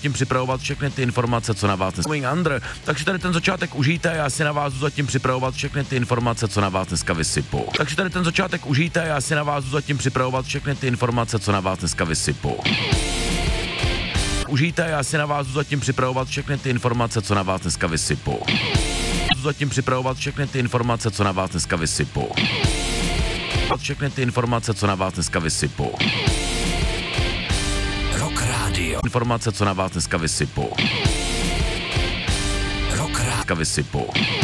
zatím připravovat všechny ty informace, co na vás dneska under. Takže tady ten začátek užijte, já si na vás zatím připravovat všechny ty informace, co na vás dneska vysypu. Takže tady ten začátek užijte, já si na vás zatím připravovat všechny ty informace, co na vás dneska vysypu. Užijte, já si na vás zatím připravovat všechny ty informace, co na vás dneska vysypu. Zatím připravovat všechny ty informace, co na vás dneska vysypu. Všechny ty informace, co na vás dneska vysypu. Rock Radio. Informace, co na vás dneska vysypu. Rock Radio. Vysypu.